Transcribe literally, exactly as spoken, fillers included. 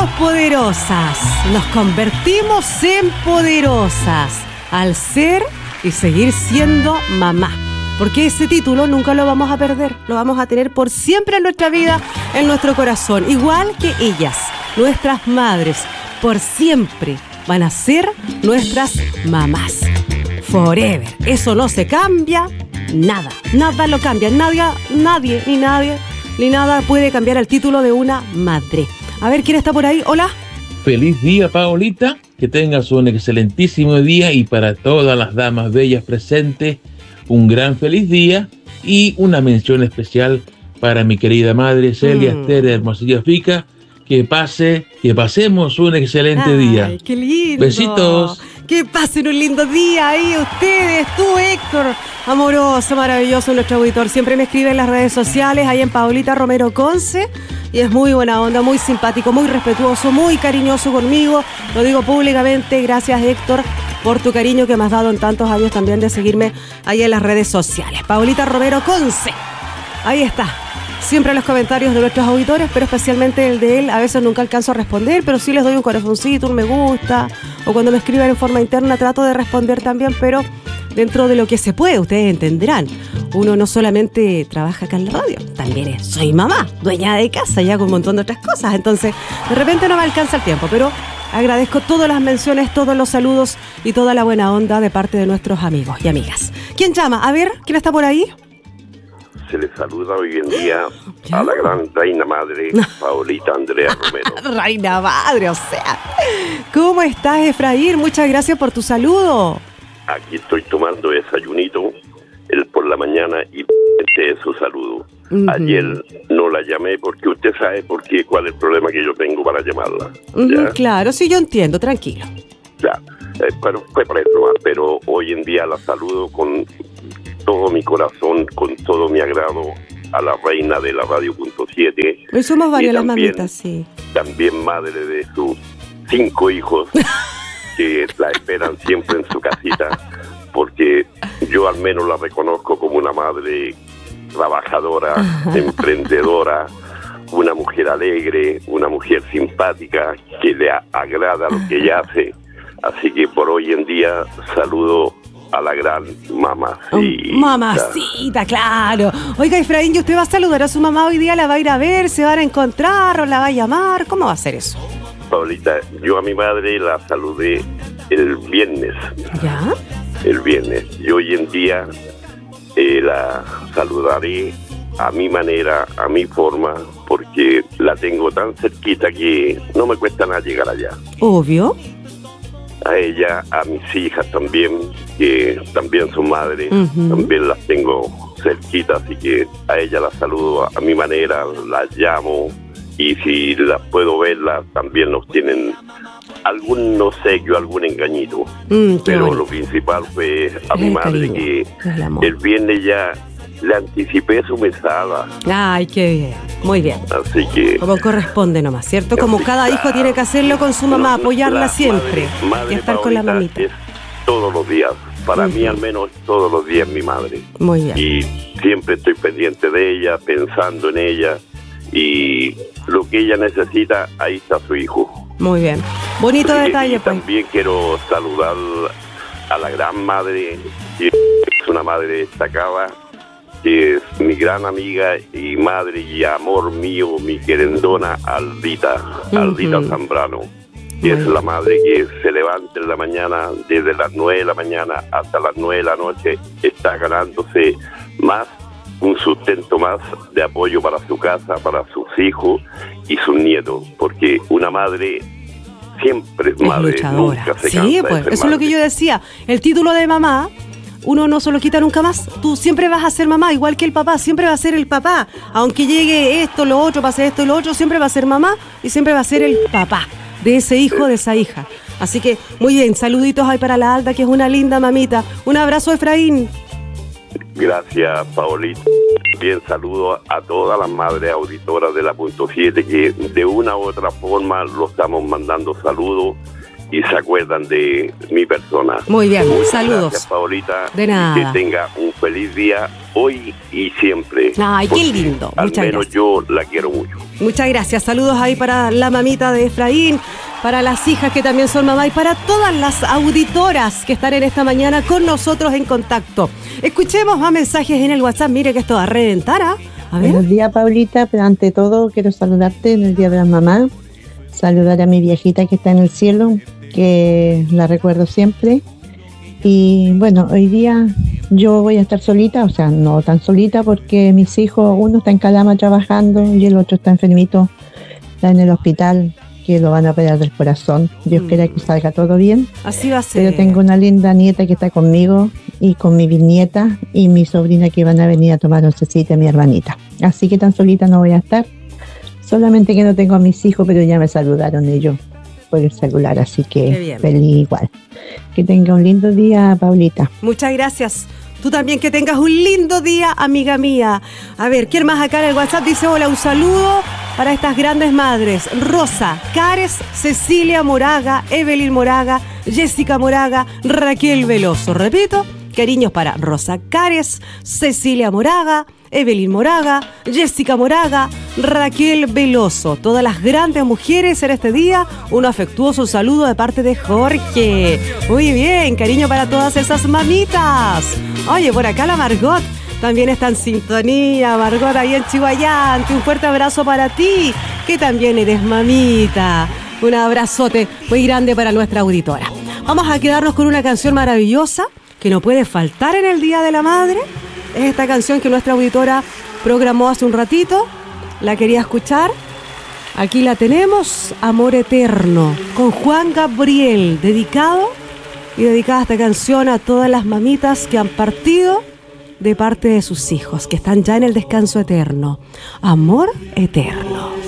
poderosas, nos convertimos en poderosas al ser y seguir siendo mamá. Porque ese título nunca lo vamos a perder, lo vamos a tener por siempre en nuestra vida, en nuestro corazón. Igual que ellas, nuestras madres, por siempre van a ser nuestras mamás. Forever. Eso no se cambia, nada. Nada lo cambia. Nadie, nadie, ni nadie, ni nada puede cambiar el título de una madre. A ver, ¿quién está por ahí? Hola. Feliz día, Paolita. Que tengas un excelentísimo día y para todas las damas bellas presentes, un gran feliz día y una mención especial para mi querida madre Celia mm. Esther Hermosilla Fica. Que pase, que pasemos un excelente Ay, día. ¡Qué lindo! Besitos. Que pasen un lindo día ahí ustedes, tú Héctor, amoroso, maravilloso, nuestro auditor. Siempre me escribe en las redes sociales, ahí en Paolita Romero Conce, y es muy buena onda, muy simpático, muy respetuoso, muy cariñoso conmigo. Lo digo públicamente, gracias Héctor por tu cariño que me has dado en tantos años también de seguirme ahí en las redes sociales. Paolita Romero Conce, ahí está. Siempre los comentarios de nuestros auditores, pero especialmente el de él, a veces nunca alcanzo a responder, pero sí les doy un corazoncito, un me gusta, o cuando me escriben en forma interna trato de responder también, pero dentro de lo que se puede, ustedes entenderán. Uno no solamente trabaja acá en la radio, también es, soy mamá, dueña de casa, ya con un montón de otras cosas, entonces de repente no me alcanza el tiempo, pero agradezco todas las menciones, todos los saludos y toda la buena onda de parte de nuestros amigos y amigas. ¿Quién llama? A ver, ¿quién está por ahí? Se le saluda hoy en día ¿Ya? a la gran reina madre, Paolita Andrea Romero. Reina madre, o sea. ¿Cómo estás, Efraín? Muchas gracias por tu saludo. Aquí estoy tomando desayunito el por la mañana y este es su saludo. Uh-huh. Ayer no la llamé porque usted sabe por qué, cuál es el problema que yo tengo para llamarla. Uh-huh, claro, sí, yo entiendo, tranquilo. Ya, eh, pero fue para eso, pero hoy en día la saludo con todo mi corazón, con todo mi agrado a la reina de la radio punto siete. Hoy somos varias las también, mamitas, sí. También madre de sus cinco hijos que la esperan siempre en su casita, porque yo al menos la reconozco como una madre trabajadora, emprendedora, una mujer alegre, una mujer simpática, que le agrada lo que ella hace. Así que por hoy en día saludo a la gran mamacita. Oh, mamacita, claro. Oiga, Efraín, ¿y usted va a saludar a su mamá hoy día? ¿La va a ir a ver? ¿Se van a encontrar o la va a llamar? ¿Cómo va a hacer eso? Paolita, yo a mi madre la saludé el viernes. ¿Ya? El viernes. Y hoy en día eh, la saludaré a mi manera, a mi forma, porque la tengo tan cerquita que no me cuesta nada llegar allá. Obvio. A ella, a mis hijas también, que también son madres, uh-huh. también las tengo cerquitas, así que a ella las saludo a, a mi manera, las llamo, y si las puedo verlas, también nos tienen algún obsequio, algún engañito. Mm, pero bonito. Lo principal fue a es mi madre, cariño, que el viernes ya le anticipé su mesada. Ay, qué bien, muy bien. Así que... como corresponde nomás, ¿cierto? Como cada hijo tiene que hacerlo con su mamá, apoyarla siempre. Madre, madre y estar con la mamita. Es todos los días, para muy mí al menos todos los días mi madre. Muy bien. Y siempre estoy pendiente de ella, pensando en ella, y lo que ella necesita, ahí está su hijo. Muy bien. Bonito y, detalle, y pues. También quiero saludar a la gran madre, que es una madre destacada, que es mi gran amiga y madre y amor mío, mi querendona Aldita, uh-huh. Aldita Zambrano, que uh-huh. es la madre que se levanta en la mañana, desde las nueve de la mañana hasta las nueve de la noche, está ganándose más, un sustento más de apoyo para su casa, para sus hijos y sus nietos, porque una madre siempre es madre, es nunca se cansa. Sí, pues, eso madre. Es lo que yo decía, el título de mamá uno no se lo quita nunca más. Tú siempre vas a ser mamá, igual que el papá, siempre va a ser el papá. Aunque llegue esto, lo otro, pase esto y lo otro, siempre va a ser mamá y siempre va a ser el papá de ese hijo, de esa hija. Así que, muy bien, saluditos ahí para la Alda, que es una linda mamita. Un abrazo, Efraín. Gracias, Paolita. Bien, saludo a todas las madres auditoras de la punto siete, que de una u otra forma lo estamos mandando saludos y se acuerdan de mi persona. Muy bien, Muchas saludos. Gracias, Paulita. De nada. Que tenga un feliz día hoy y siempre. Ay, qué lindo. Al Muchas menos gracias. yo la quiero mucho. Muchas gracias. Saludos ahí para la mamita de Efraín, para las hijas que también son mamá y para todas las auditoras que están en esta mañana con nosotros en contacto. Escuchemos más mensajes en el WhatsApp. Mire que esto va a reventar, ¿ah? A ver. Buenos días, Paulita, pero ante todo quiero saludarte en el Día de las Mamás, saludar a mi viejita que está en el cielo, que la recuerdo siempre. Y bueno, hoy día yo voy a estar solita, o sea, no tan solita porque mis hijos, uno está en Calama trabajando y el otro está enfermito, está en el hospital, que lo van a operar del corazón. Dios mm. quiera que salga todo bien. Así va a ser. Pero tengo una linda nieta que está conmigo y con mi bisnieta y mi sobrina que van a venir a tomar oncecita, mi hermanita. Así que tan solita no voy a estar. Solamente que no tengo a mis hijos, pero ya me saludaron ellos por el celular, así que feliz igual. Que tenga un lindo día, Paulita. Muchas gracias. Tú también que tengas un lindo día, amiga mía. A ver, ¿quién más acá en el WhatsApp dice hola? Un saludo para estas grandes madres. Rosa, Cares, Cecilia Moraga, Evelyn Moraga, Jessica Moraga, Raquel Veloso. Repito, cariños para Rosa Cares, Cecilia Moraga, Evelyn Moraga, Jessica Moraga, Raquel Veloso. Todas las grandes mujeres en este día, un afectuoso saludo de parte de Jorge. Muy bien, cariño para todas esas mamitas. Oye, por acá la Margot también está en sintonía. Margot ahí en Chihuayante, un fuerte abrazo para ti, que también eres mamita. Un abrazote muy grande para nuestra auditora. Vamos a quedarnos con una canción maravillosa que no puede faltar en el Día de la Madre. Es esta canción que nuestra auditora programó hace un ratito. La quería escuchar. Aquí la tenemos, Amor Eterno, con Juan Gabriel, dedicado y dedicada esta canción a todas las mamitas que han partido de parte de sus hijos, que están ya en el descanso eterno. Amor Eterno.